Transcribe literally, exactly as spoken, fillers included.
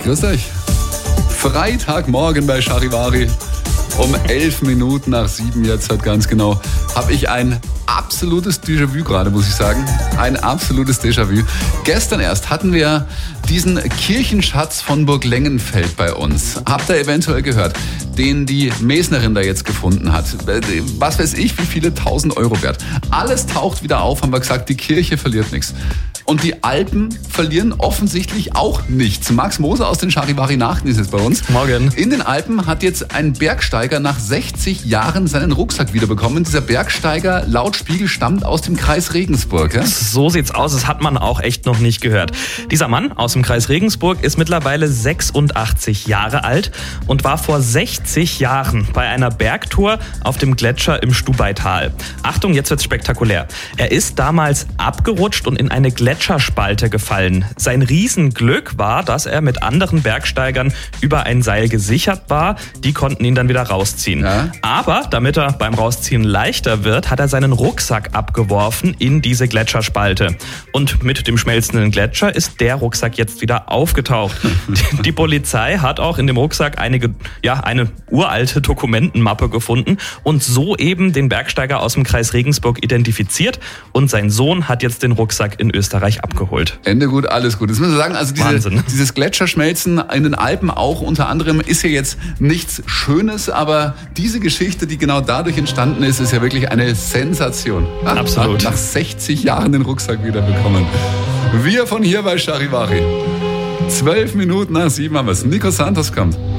grüßt euch. Freitagmorgen bei Charivari. Um elf Minuten nach sieben jetzt halt ganz genau, habe ich ein absolutes Déjà-vu gerade, muss ich sagen. Ein absolutes Déjà-vu. Gestern erst hatten wir diesen Kirchenschatz von Burg Lengenfeld bei uns. Habt ihr eventuell gehört, den die Mesnerin da jetzt gefunden hat. Was weiß ich, wie viele tausend Euro wert. Alles taucht wieder auf, haben wir gesagt, die Kirche verliert nichts. Und die Alpen verlieren offensichtlich auch nichts. Max Moser aus den Charivari-Nachrichten ist jetzt bei uns. Morgen. In den Alpen hat jetzt ein Bergsteiger nach sechzig Jahren seinen Rucksack wiederbekommen. Dieser Bergsteiger, laut Spiegel, stammt aus dem Kreis Regensburg. Ja? So sieht's aus, das hat man auch echt noch nicht gehört. Dieser Mann aus dem Kreis Regensburg ist mittlerweile sechsundachtzig Jahre alt und war vor sechzig Jahren bei einer Bergtour auf dem Gletscher im Stubaital. Achtung, jetzt wird's spektakulär. Er ist damals abgerutscht und in eine Gletscherspalte gefallen. Sein Riesenglück war, dass er mit anderen Bergsteigern über ein Seil gesichert war. Die konnten ihn dann wieder rausziehen. Ja. Aber damit er beim Rausziehen leichter wird, hat er seinen Rucksack abgeworfen in diese Gletscherspalte. Und mit dem schmelzenden Gletscher ist der Rucksack jetzt wieder aufgetaucht. Die Polizei hat auch in dem Rucksack einige, ja, eine uralte Dokumentenmappe gefunden und so eben den Bergsteiger aus dem Kreis Regensburg identifiziert. Und sein Sohn hat jetzt den Rucksack in Österreich abgeholt. Ende gut, alles gut. Das müssen wir sagen, also diese, dieses Gletscherschmelzen in den Alpen auch unter anderem ist ja jetzt nichts Schönes, aber diese Geschichte, die genau dadurch entstanden ist, ist ja wirklich eine Sensation. Ach, absolut. Nach sechzig Jahren den Rucksack wieder bekommen. Wir von hier bei Charivari. Zwölf Minuten nach sieben haben wir es. Nico Santos kommt.